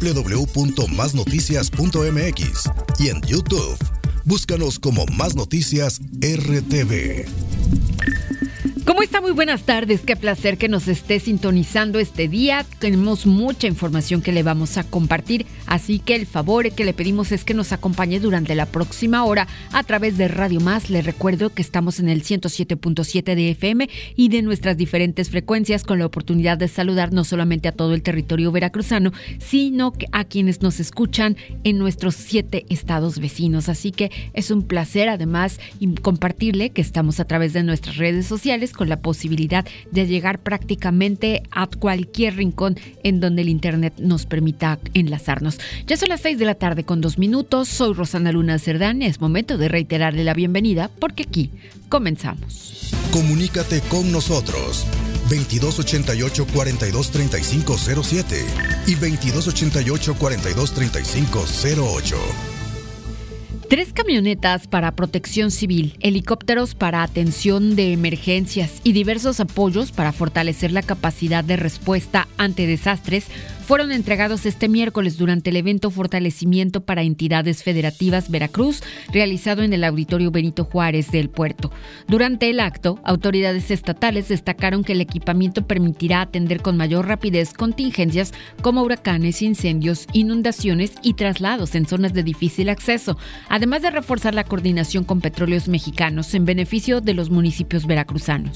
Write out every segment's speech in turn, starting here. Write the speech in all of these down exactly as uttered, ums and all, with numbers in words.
doble u doble u doble u punto más noticias punto m x y en YouTube. Búscanos como Más Noticias R T V. ¿Cómo está? Muy buenas tardes. Qué placer que nos esté sintonizando este día. Tenemos mucha información que le vamos a compartir, así que el favor que le pedimos es que nos acompañe durante la próxima hora a través de Radio Más. Le recuerdo que estamos en el ciento siete punto siete de F M y de nuestras diferentes frecuencias, con la oportunidad de saludar no solamente a todo el territorio veracruzano, sino a quienes nos escuchan en nuestros siete estados vecinos. Así que es un placer además compartirle que estamos a través de nuestras redes sociales, con la posibilidad de llegar prácticamente a cualquier rincón en donde el internet nos permita enlazarnos. Ya son las seis de la tarde con dos minutos. Soy Rosana Luna Cerdán. Es momento de reiterarle la bienvenida porque aquí comenzamos. Comunícate con nosotros. veintidós ochenta y ocho, cuarenta y dos, treinta y cinco cero siete y veintidós ochenta y ocho, cuarenta y dos, treinta y cinco cero ocho. Tres camionetas para protección civil, helicópteros para atención de emergencias y diversos apoyos para fortalecer la capacidad de respuesta ante desastres fueron entregados este miércoles durante el evento Fortalecimiento para Entidades Federativas Veracruz, realizado en el Auditorio Benito Juárez del Puerto. Durante el acto, autoridades estatales destacaron que el equipamiento permitirá atender con mayor rapidez contingencias como huracanes, incendios, inundaciones y traslados en zonas de difícil acceso, además de reforzar la coordinación con Petróleos Mexicanos en beneficio de los municipios veracruzanos.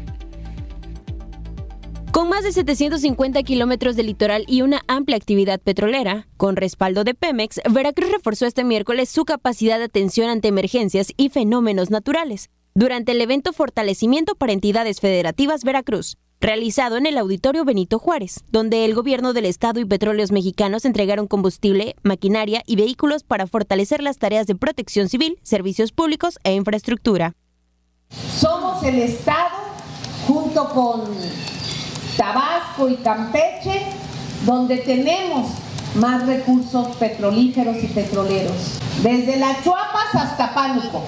Con más de setecientos cincuenta kilómetros de litoral y una amplia actividad petrolera, con respaldo de Pemex, Veracruz reforzó este miércoles su capacidad de atención ante emergencias y fenómenos naturales, durante el evento Fortalecimiento para Entidades Federativas Veracruz, realizado en el Auditorio Benito Juárez, donde el gobierno del estado y Petróleos Mexicanos entregaron combustible, maquinaria y vehículos para fortalecer las tareas de protección civil, servicios públicos e infraestructura. Somos el estado, junto con Tabasco y Campeche, donde tenemos más recursos petrolíferos y petroleros, desde las Chuapas hasta Pánuco,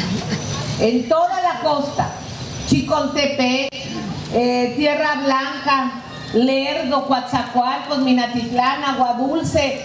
en toda la costa, Chicontepec, eh, Tierra Blanca, Lerdo, Coatzacoalcos, Minatitlán, Agua Dulce.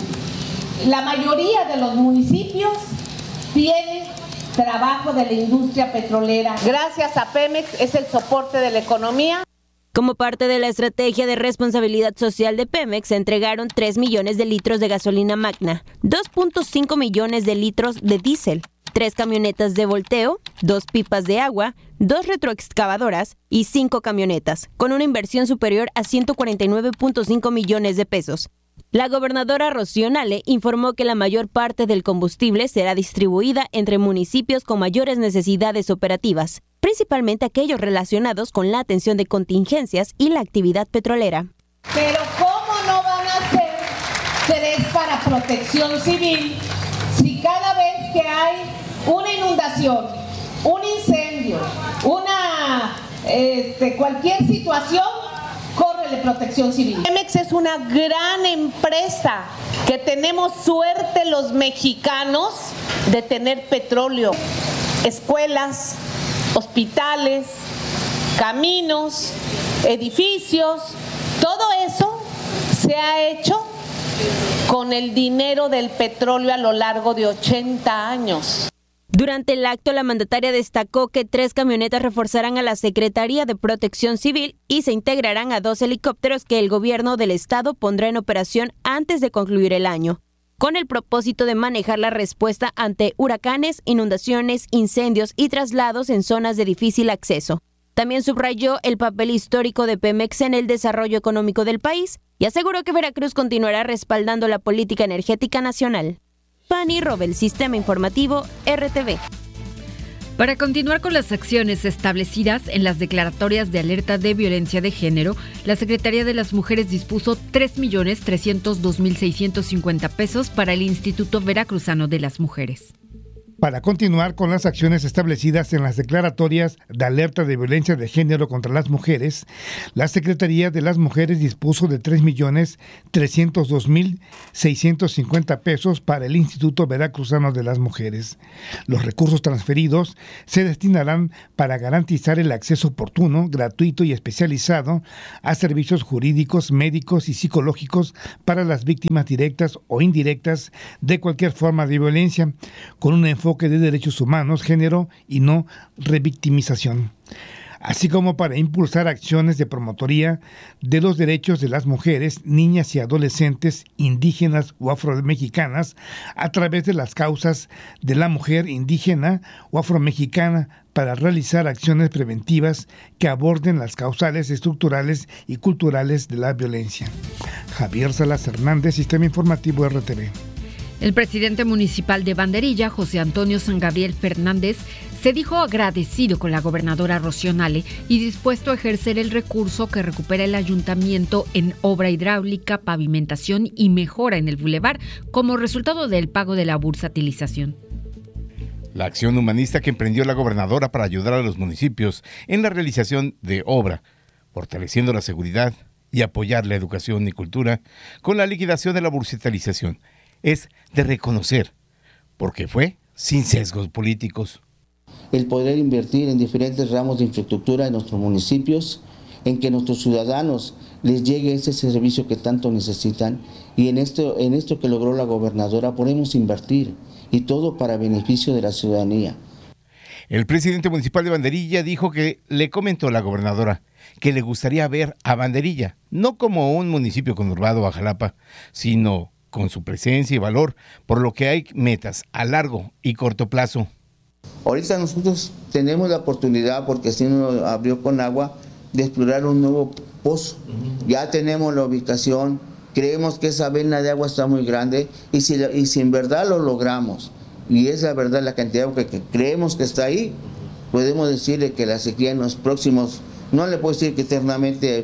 La mayoría de los municipios tienen trabajo de la industria petrolera. Gracias a Pemex es el soporte de la economía. Como parte de la estrategia de responsabilidad social de Pemex, se entregaron tres millones de litros de gasolina magna, dos punto cinco millones de litros de diésel, tres camionetas de volteo, dos pipas de agua, dos retroexcavadoras y cinco camionetas, con una inversión superior a ciento cuarenta y nueve punto cinco millones de pesos. La gobernadora Rocío Nale informó que la mayor parte del combustible será distribuida entre municipios con mayores necesidades operativas, principalmente aquellos relacionados con la atención de contingencias y la actividad petrolera. Pero ¿cómo no van a ser tres para protección civil si cada vez que hay una inundación, un incendio, una este, cualquier situación, córrele protección civil? Pemex es una gran empresa que tenemos suerte los mexicanos de tener petróleo, escuelas, hospitales, caminos, edificios, todo eso se ha hecho con el dinero del petróleo a lo largo de ochenta años. Durante el acto, la mandataria destacó que tres camionetas reforzarán a la Secretaría de Protección Civil y se integrarán a dos helicópteros que el gobierno del estado pondrá en operación antes de concluir el año, con el propósito de manejar la respuesta ante huracanes, inundaciones, incendios y traslados en zonas de difícil acceso. También subrayó el papel histórico de Pemex en el desarrollo económico del país y aseguró que Veracruz continuará respaldando la política energética nacional. Pani Robel, Sistema Informativo R T V. Para continuar con las acciones establecidas en las declaratorias de alerta de violencia de género, la Secretaría de las Mujeres dispuso tres millones trescientos dos mil seiscientos cincuenta pesos para el Instituto Veracruzano de las Mujeres. Para continuar con las acciones establecidas en las declaratorias de alerta de violencia de género contra las mujeres, la Secretaría de las Mujeres dispuso de tres millones trescientos dos mil seiscientos cincuenta pesos para el Instituto Veracruzano de las Mujeres. Los recursos transferidos se destinarán para garantizar el acceso oportuno, gratuito y especializado a servicios jurídicos, médicos y psicológicos para las víctimas directas o indirectas de cualquier forma de violencia, con un enfoque de derechos humanos, género y no revictimización, así como para impulsar acciones de promotoría de los derechos de las mujeres, niñas y adolescentes indígenas o afromexicanas a través de las causas de la mujer indígena o afromexicana, para realizar acciones preventivas que aborden las causales estructurales y culturales de la violencia. Javier Salas Hernández, Sistema Informativo R T V. El presidente municipal de Banderilla, José Antonio San Gabriel Fernández, se dijo agradecido con la gobernadora Rocío Nale y dispuesto a ejercer el recurso que recupera el ayuntamiento en obra hidráulica, pavimentación y mejora en el bulevar como resultado del pago de la bursatilización. La acción humanista que emprendió la gobernadora para ayudar a los municipios en la realización de obra, fortaleciendo la seguridad y apoyar la educación y cultura con la liquidación de la bursatilización, es de reconocer, porque fue sin sesgos políticos. El poder invertir en diferentes ramos de infraestructura en nuestros municipios, en que nuestros ciudadanos les llegue ese servicio que tanto necesitan, y en esto, en esto que logró la gobernadora podemos invertir, y todo para beneficio de la ciudadanía. El presidente municipal de Banderilla dijo que le comentó a la gobernadora que le gustaría ver a Banderilla, no como un municipio conurbado a Jalapa, sino con su presencia y valor, por lo que hay metas a largo y corto plazo. Ahorita nosotros tenemos la oportunidad, porque así nos abrió con agua, de explorar un nuevo pozo. Ya tenemos la ubicación, creemos que esa vena de agua está muy grande, y si, y si en verdad lo logramos, y es la verdad la cantidad de agua que, que creemos que está ahí, podemos decirle que la sequía en los próximos, no le puedo decir que eternamente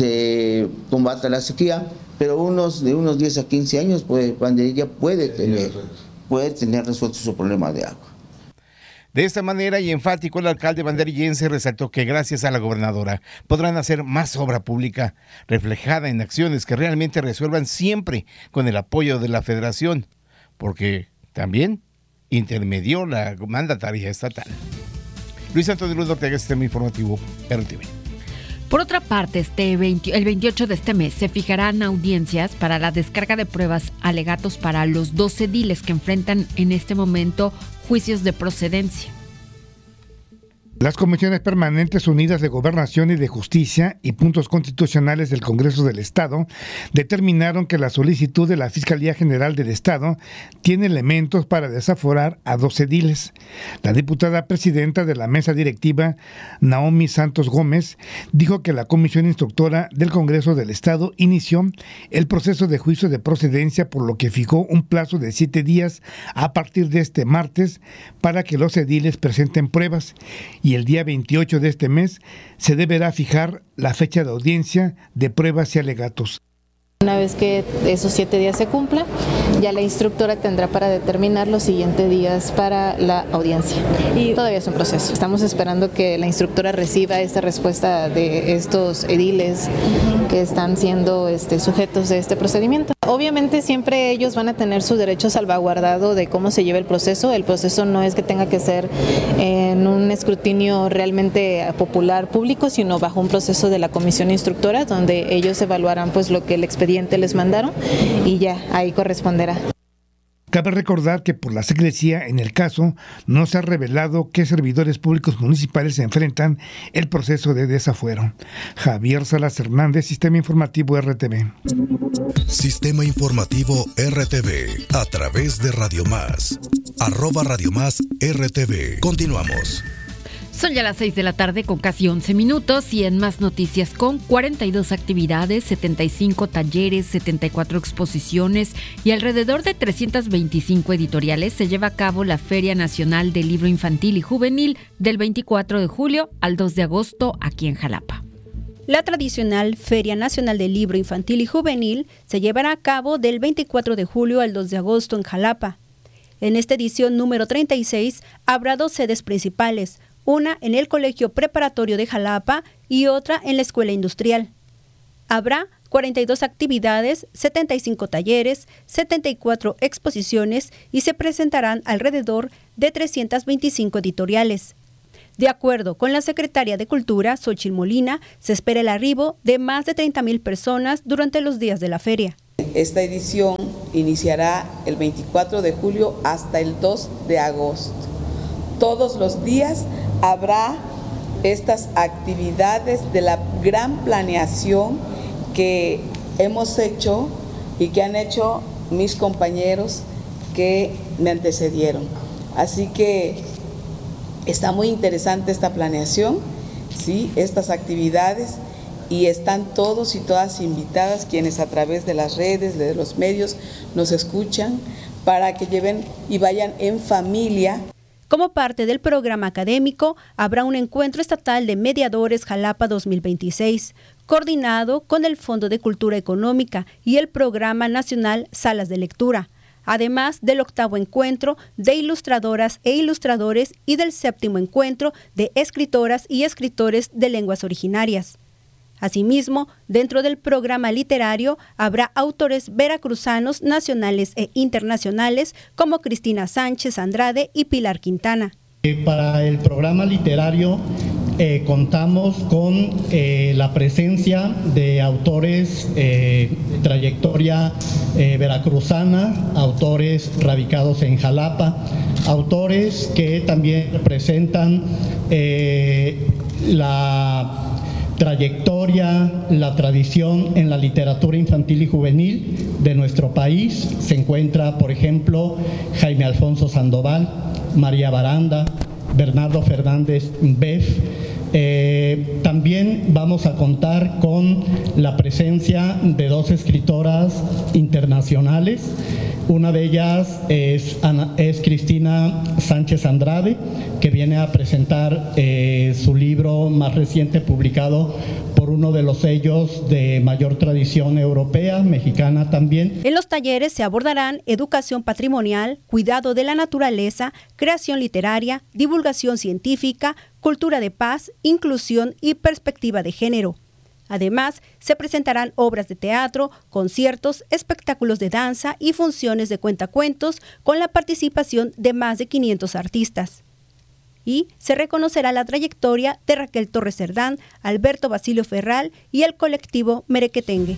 se combata la sequía, pero unos de unos diez a quince años, pues Banderilla puede tener, puede tener resuelto su problema de agua. De esta manera y enfático, el alcalde banderillense resaltó que gracias a la gobernadora podrán hacer más obra pública, reflejada en acciones que realmente resuelvan siempre con el apoyo de la federación, porque también intermedió la mandataria estatal. Luis Antonio Luz Ortega, Sistema Informativo R T V. Por otra parte, este veinte, el veintiocho de este mes se fijarán audiencias para la descarga de pruebas alegatos para los dos ediles que enfrentan en este momento juicios de procedencia. Las Comisiones Permanentes Unidas de Gobernación y de Justicia y Puntos Constitucionales del Congreso del Estado determinaron que la solicitud de la Fiscalía General del Estado tiene elementos para desaforar a dos ediles. La diputada presidenta de la mesa directiva, Naomi Santos Gómez, dijo que la Comisión Instructora del Congreso del Estado inició el proceso de juicio de procedencia, por lo que fijó un plazo de siete días a partir de este martes para que los ediles presenten pruebas, y el día veintiocho de este mes se deberá fijar la fecha de audiencia de pruebas y alegatos. Una vez que esos siete días se cumplan, ya la instructora tendrá para determinar los siguientes días para la audiencia. Y todavía es un proceso. Estamos esperando que la instructora reciba esta respuesta de estos ediles que están siendo este, sujetos de este procedimiento. Obviamente siempre ellos van a tener su derecho salvaguardado de cómo se lleva el proceso. El proceso no es que tenga que ser en un escrutinio realmente popular público, sino bajo un proceso de la comisión instructora, donde ellos evaluarán pues lo que el expediente les mandaron y ya ahí corresponderá. Cabe recordar que por la secrecía en el caso no se ha revelado qué servidores públicos municipales enfrentan el proceso de desafuero. Javier Salas Hernández, Sistema Informativo R T V. Sistema Informativo R T V a través de Radio Más. Arroba Radio Más R T V. Continuamos. Son ya las seis de la tarde con casi once minutos y en más noticias, con cuarenta y dos actividades, setenta y cinco talleres, setenta y cuatro exposiciones y alrededor de trescientas veinticinco editoriales, se lleva a cabo la Feria Nacional del Libro Infantil y Juvenil del veinticuatro de julio al dos de agosto aquí en Jalapa. La tradicional Feria Nacional del Libro Infantil y Juvenil se llevará a cabo del veinticuatro de julio al dos de agosto en Jalapa. En esta edición número treinta y seis habrá dos sedes principales, una en el Colegio Preparatorio de Jalapa y otra en la Escuela Industrial. Habrá cuarenta y dos actividades, setenta y cinco talleres, setenta y cuatro exposiciones y se presentarán alrededor de trescientas veinticinco editoriales. De acuerdo con la secretaria de Cultura, Xóchitl Molina, se espera el arribo de más de treinta mil personas durante los días de la feria. Esta edición iniciará el veinticuatro de julio hasta el dos de agosto. Todos los días habrá estas actividades de la gran planeación que hemos hecho y que han hecho mis compañeros que me antecedieron. Así que está muy interesante esta planeación, ¿sí? Estas actividades, y están todos y todas invitadas quienes a través de las redes, de los medios, nos escuchan para que lleven y vayan en familia. Como parte del programa académico, habrá un encuentro estatal de mediadores Jalapa dos mil veintiséis, coordinado con el Fondo de Cultura Económica y el Programa Nacional Salas de Lectura, además del octavo encuentro de ilustradoras e ilustradores y del séptimo encuentro de escritoras y escritores de lenguas originarias. Asimismo, dentro del programa literario habrá autores veracruzanos nacionales e internacionales como Cristina Sánchez Andrade y Pilar Quintana. Para el programa literario eh, contamos con eh, la presencia de autores eh, de trayectoria eh, veracruzana, autores radicados en Jalapa, autores que también representan eh, la trayectoria, la tradición en la literatura infantil y juvenil de nuestro país. Se encuentra, por ejemplo, Jaime Alfonso Sandoval, María Baranda, Bernardo Fernández Beff. Eh, también vamos a contar con la presencia de dos escritoras internacionales. Una de ellas es, Ana, es Cristina Sánchez Andrade, que viene a presentar eh, su libro más reciente publicado por uno de los sellos de mayor tradición europea, mexicana también. En los talleres se abordarán educación patrimonial, cuidado de la naturaleza, creación literaria, divulgación científica, cultura de paz, inclusión y perspectiva de género. Además, se presentarán obras de teatro, conciertos, espectáculos de danza y funciones de cuentacuentos con la participación de más de quinientos artistas. Y se reconocerá la trayectoria de Raquel Torres Cerdán, Alberto Basilio Ferral y el colectivo Merequetengue.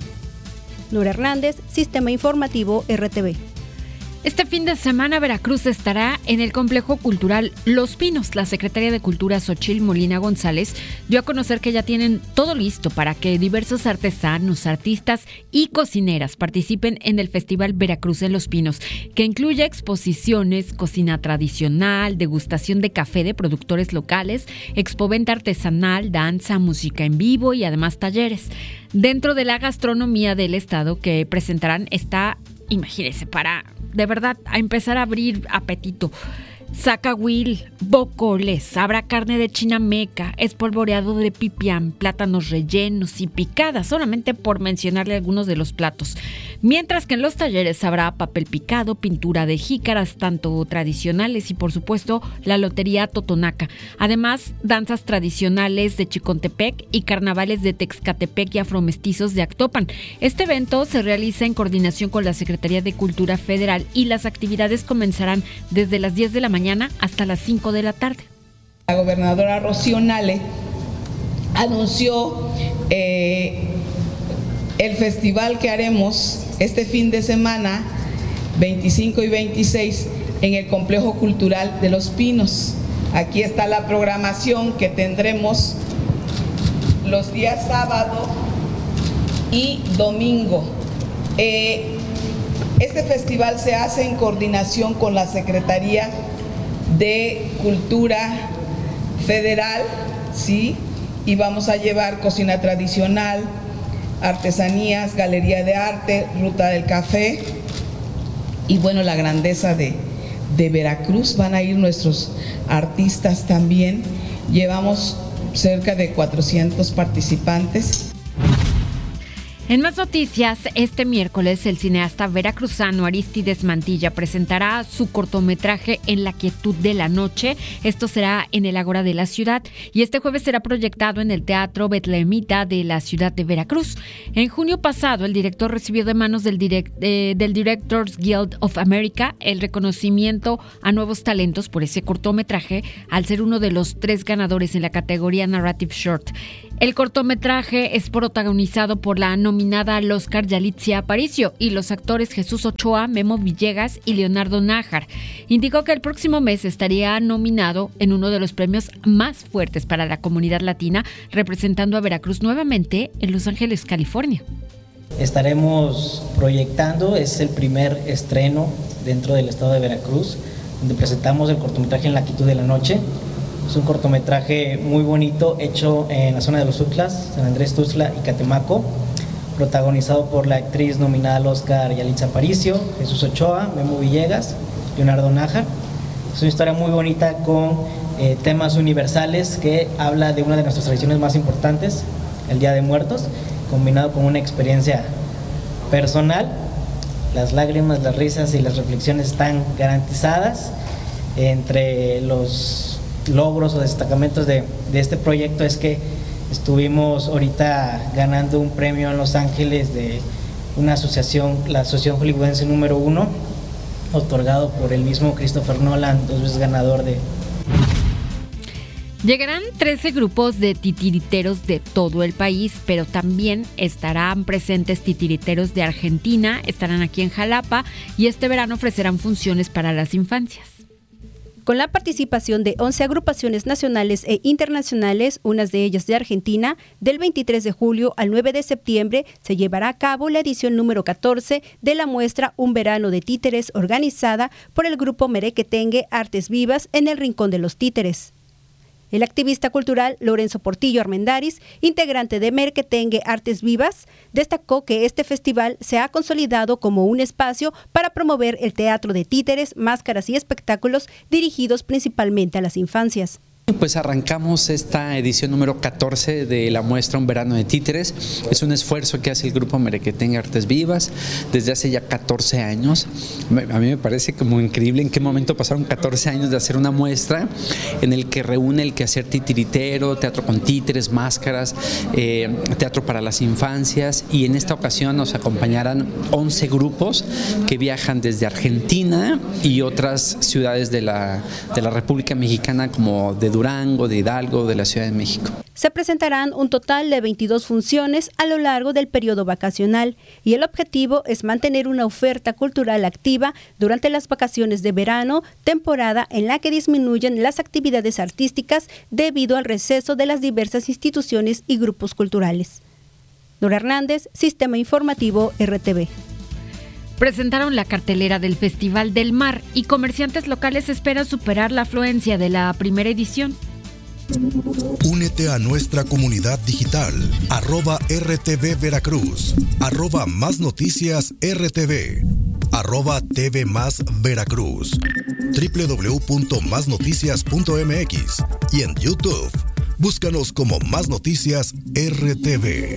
Nora Hernández, Sistema Informativo R T V. Este fin de semana Veracruz estará en el Complejo Cultural Los Pinos. La secretaria de Cultura, Xóchitl Molina González, dio a conocer que ya tienen todo listo para que diversos artesanos, artistas y cocineras participen en el Festival Veracruz en Los Pinos, que incluye exposiciones, cocina tradicional, degustación de café de productores locales, expoventa artesanal, danza, música en vivo y además talleres. Dentro de la gastronomía del estado que presentarán está, imagínense, para de verdad a empezar a abrir apetito: zacahuil, bocoles, habrá carne de chinameca, espolvoreado de pipián, plátanos rellenos y picadas, solamente por mencionarle algunos de los platos. Mientras que en los talleres habrá papel picado, pintura de jícaras, tanto tradicionales y por supuesto la lotería totonaca. Además, danzas tradicionales de Chicontepec y carnavales de Texcatepec y afromestizos de Actopan. Este evento se realiza en coordinación con la Secretaría de Cultura Federal y las actividades comenzarán desde las diez de la mañana hasta las cinco de la tarde. La gobernadora Rocío Nale anunció eh, el festival que haremos este fin de semana, veinticinco y veintiséis, en el Complejo Cultural de Los Pinos. Aquí está la programación que tendremos los días sábado y domingo. Eh, este festival se hace en coordinación con la Secretaría de Cultura Federal, ¿sí? Y vamos a llevar cocina tradicional, artesanías, galería de arte, ruta del café y bueno, la grandeza de, de Veracruz. Van a ir nuestros artistas también. Llevamos cerca de cuatrocientos participantes. En más noticias, este miércoles el cineasta veracruzano Arístides Mantilla presentará su cortometraje En la quietud de la noche. Esto será en el Ágora de la ciudad y este jueves será proyectado en el Teatro Betlehemita de la ciudad de Veracruz. En junio pasado, el director recibió de manos del, direct, eh, del Directors Guild of America el reconocimiento a nuevos talentos por ese cortometraje, al ser uno de los tres ganadores en la categoría Narrative Short. El cortometraje es protagonizado por la nominada al Oscar Yalitza Aparicio y los actores Jesús Ochoa, Memo Villegas y Leonardo Nájar. Indicó que el próximo mes estaría nominado en uno de los premios más fuertes para la comunidad latina, representando a Veracruz nuevamente en Los Ángeles, California. Estaremos proyectando, es el primer estreno dentro del estado de Veracruz, donde presentamos el cortometraje En la quietud de la noche. Es un cortometraje muy bonito, hecho en la zona de los Uxtlas, San Andrés Tuxtla y Catemaco, protagonizado por la actriz nominada al Oscar Yalitza Aparicio, Jesús Ochoa, Memo Villegas, Leonardo Nájar. Es una historia muy bonita con eh, temas universales que habla de una de nuestras tradiciones más importantes, el Día de Muertos, combinado con una experiencia personal. Las lágrimas, las risas y las reflexiones están garantizadas. Entre los logros o destacamentos de, de este proyecto es que estuvimos ahorita ganando un premio en Los Ángeles de una asociación, la Asociación Hollywoodense número uno, otorgado por el mismo Christopher Nolan, dos veces ganador de... Llegarán trece grupos de titiriteros de todo el país, pero también estarán presentes titiriteros de Argentina, estarán aquí en Jalapa y este verano ofrecerán funciones para las infancias. Con la participación de once agrupaciones nacionales e internacionales, unas de ellas de Argentina, del veintitrés de julio al nueve de septiembre se llevará a cabo la edición número catorce de la muestra Un verano de títeres, organizada por el grupo Merequetengue Artes Vivas en el Rincón de los Títeres. El activista cultural Lorenzo Portillo Armendáriz, integrante de Merequetengue Artes Vivas, destacó que este festival se ha consolidado como un espacio para promover el teatro de títeres, máscaras y espectáculos dirigidos principalmente a las infancias. Pues arrancamos esta edición número catorce de la muestra Un verano de títeres. Es un esfuerzo que hace el grupo Merequetengue Artes Vivas desde hace ya catorce años. A mí me parece como increíble en qué momento pasaron catorce años de hacer una muestra en el que reúne el quehacer titiritero, teatro con títeres, máscaras, eh, teatro para las infancias, y en esta ocasión nos acompañarán once grupos que viajan desde Argentina y otras ciudades de la, de la República Mexicana como de Durango, de Hidalgo, de la Ciudad de México. Se presentarán un total de veintidós funciones a lo largo del periodo vacacional y el objetivo es mantener una oferta cultural activa durante las vacaciones de verano, temporada en la que disminuyen las actividades artísticas debido al receso de las diversas instituciones y grupos culturales. Nora Hernández, Sistema Informativo R T V. Presentaron la cartelera del Festival del Mar y comerciantes locales esperan superar la afluencia de la primera edición. Únete a nuestra comunidad digital, arroba R T V Veracruz, arroba Más Noticias R T V, arroba T V Más Veracruz, doble u doble u doble u punto más noticias punto m x y en YouTube. Búscanos como Más Noticias R T V.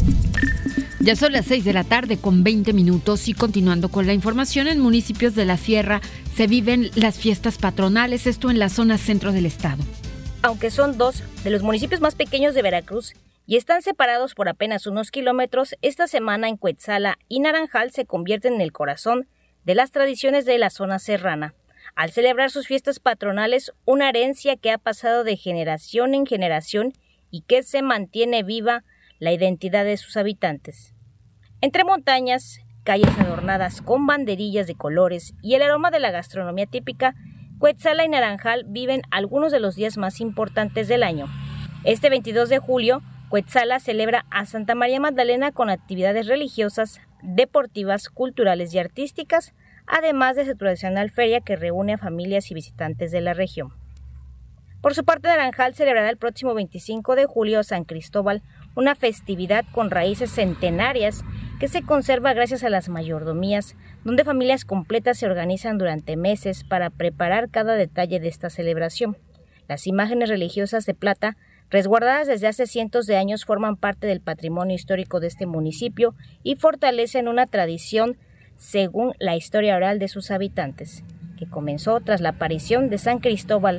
Ya son las seis de la tarde con veinte minutos y continuando con la información, en municipios de la Sierra se viven las fiestas patronales, esto en la zona centro del estado. Aunque son dos de los municipios más pequeños de Veracruz y están separados por apenas unos kilómetros, esta semana en Cuetzala y Naranjal se convierten en el corazón de las tradiciones de la zona serrana, al celebrar sus fiestas patronales, una herencia que ha pasado de generación en generación y que se mantiene viva la identidad de sus habitantes. Entre montañas, calles adornadas con banderillas de colores y el aroma de la gastronomía típica, Cuetzala y Naranjal viven algunos de los días más importantes del año. Este veintidós de julio, Cuetzala celebra a Santa María Magdalena con actividades religiosas, deportivas, culturales y artísticas, además de su tradicional feria que reúne a familias y visitantes de la región. Por su parte, Naranjal celebrará el próximo veinticinco de julio San Cristóbal, una festividad con raíces centenarias que se conserva gracias a las mayordomías, donde familias completas se organizan durante meses para preparar cada detalle de esta celebración. Las imágenes religiosas de plata resguardadas desde hace cientos de años, forman parte del patrimonio histórico de este municipio y fortalecen una tradición según la historia oral de sus habitantes, que comenzó tras la aparición de San Cristóbal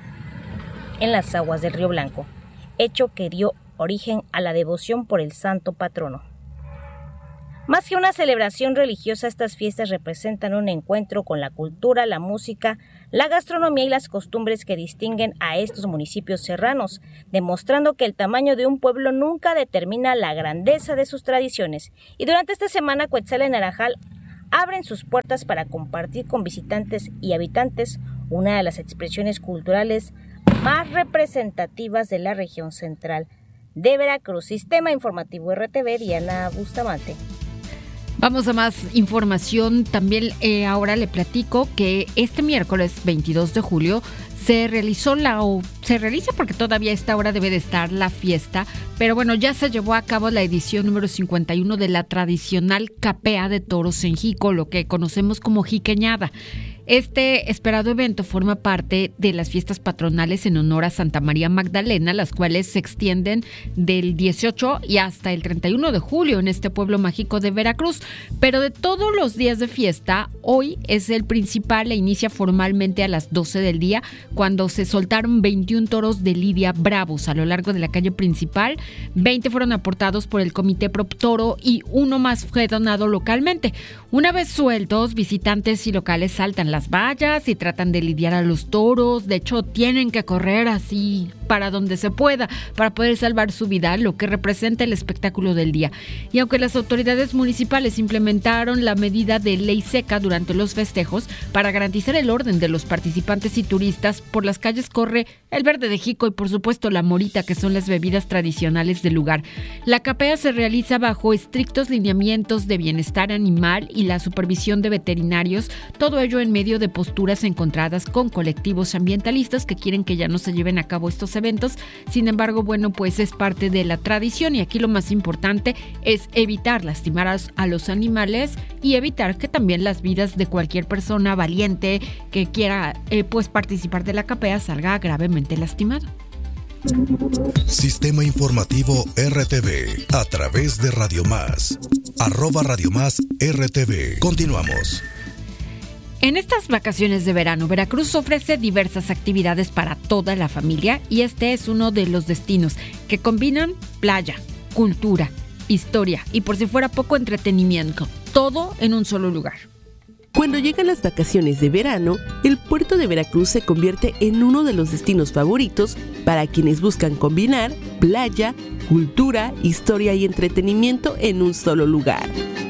en las aguas del Río Blanco, hecho que dio origen a la devoción por el santo patrono. Más que una celebración religiosa, estas fiestas representan un encuentro con la cultura, la música, la gastronomía y las costumbres que distinguen a estos municipios serranos, demostrando que el tamaño de un pueblo nunca determina la grandeza de sus tradiciones. Y durante esta semana, Cuetzala y Naranjal abren sus puertas para compartir con visitantes y habitantes una de las expresiones culturales más representativas de la región central de Veracruz. Sistema Informativo R T V, Diana Bustamante. Vamos a más información. También eh, ahora le platico que este miércoles veintidós de julio se realizó la, o se realiza porque todavía a esta hora debe de estar la fiesta, pero bueno, ya se llevó a cabo la edición número cincuenta y uno de la tradicional capea de toros en Jico, lo que conocemos como jiqueñada. Este esperado evento forma parte de las fiestas patronales en honor a Santa María Magdalena, las cuales se extienden del dieciocho y hasta el treinta y uno de julio en este pueblo mágico de Veracruz. Pero de todos los días de fiesta, hoy es el principal e inicia formalmente a las doce del día, cuando se soltaron veintiún toros de lidia bravos a lo largo de la calle principal. veinte fueron aportados por el Comité Pro Toro y uno más fue donado localmente. Una vez sueltos, visitantes y locales saltan las vallas y tratan de lidiar a los toros. De hecho, tienen que correr así para donde se pueda para poder salvar su vida, lo que representa el espectáculo del día. Y aunque las autoridades municipales implementaron la medida de ley seca durante los festejos para garantizar el orden de los participantes y turistas, por las calles corre el verde de Jico y por supuesto la morita, que son las bebidas tradicionales del lugar. La capea se realiza bajo estrictos lineamientos de bienestar animal y la supervisión de veterinarios, todo ello en medio de posturas encontradas con colectivos ambientalistas que quieren que ya no se lleven a cabo estos eventos. Sin embargo, bueno, pues es parte de la tradición y aquí lo más importante es evitar lastimar a, a los animales y evitar que también las vidas de cualquier persona valiente que quiera eh, pues participar de la capea salga gravemente lastimado. Sistema Informativo R T V a través de Radio Más, arroba Radio Más R T V. Continuamos. En estas vacaciones de verano, Veracruz ofrece diversas actividades para toda la familia y este es uno de los destinos que combinan playa, cultura, historia y, por si fuera poco, entretenimiento, todo en un solo lugar. Cuando llegan las vacaciones de verano, el puerto de Veracruz se convierte en uno de los destinos favoritos para quienes buscan combinar playa, cultura, historia y entretenimiento en un solo lugar.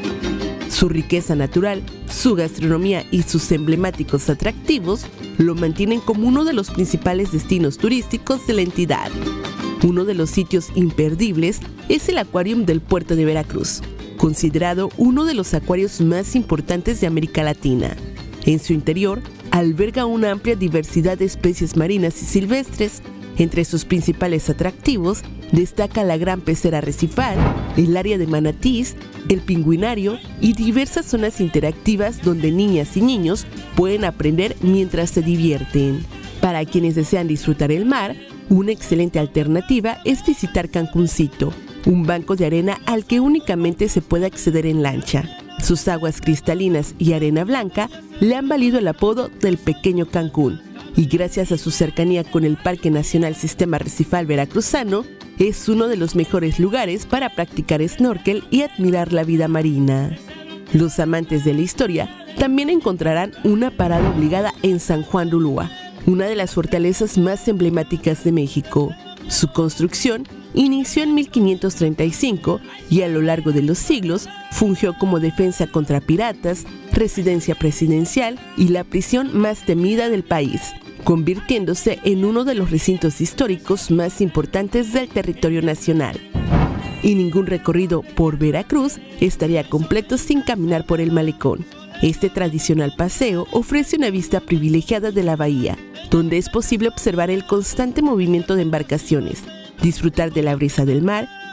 Su riqueza natural, su gastronomía y sus emblemáticos atractivos lo mantienen como uno de los principales destinos turísticos de la entidad. Uno de los sitios imperdibles es el Acuarium del Puerto de Veracruz, considerado uno de los acuarios más importantes de América Latina. En su interior alberga una amplia diversidad de especies marinas y silvestres. Entre sus principales atractivos destaca la gran pecera arrecifal, el área de manatís, el pingüinario y diversas zonas interactivas donde niñas y niños pueden aprender mientras se divierten. Para quienes desean disfrutar el mar, una excelente alternativa es visitar Cancuncito, un banco de arena al que únicamente se puede acceder en lancha. Sus aguas cristalinas y arena blanca le han valido el apodo del Pequeño Cancún, y gracias a su cercanía con el Parque Nacional Sistema Arrecifal Veracruzano, es uno de los mejores lugares para practicar snorkel y admirar la vida marina. Los amantes de la historia también encontrarán una parada obligada en San Juan de Ulúa, una de las fortalezas más emblemáticas de México. Su construcción inició en mil quinientos treinta y cinco y a lo largo de los siglos fungió como defensa contra piratas, residencia presidencial y la prisión más temida del país, convirtiéndose en uno de los recintos históricos más importantes del territorio nacional. Y ningún recorrido por Veracruz estaría completo sin caminar por el malecón. Este tradicional paseo ofrece una vista privilegiada de la bahía, donde es posible observar el constante movimiento de embarcaciones, disfrutar de la brisa del mar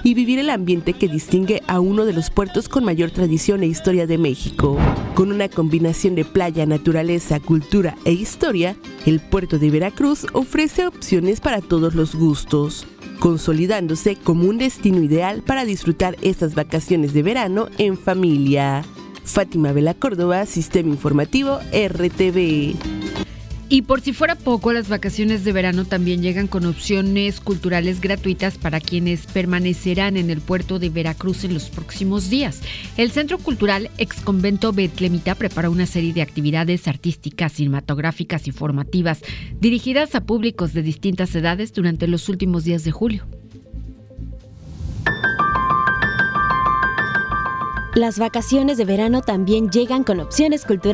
y vivir el ambiente que distingue a uno de los puertos con mayor tradición e historia de México. Con una combinación de playa, naturaleza, cultura e historia, el puerto de Veracruz ofrece opciones para todos los gustos, consolidándose como un destino ideal para disfrutar estas vacaciones de verano en familia. Fátima Vela Córdoba, Sistema Informativo R T V. Y por si fuera poco, las vacaciones de verano también llegan con opciones culturales gratuitas para quienes permanecerán en el puerto de Veracruz en los próximos días. El Centro Cultural Exconvento Betlemita prepara una serie de actividades artísticas, cinematográficas y formativas dirigidas a públicos de distintas edades durante los últimos días de julio. Las vacaciones de verano también llegan con opciones culturales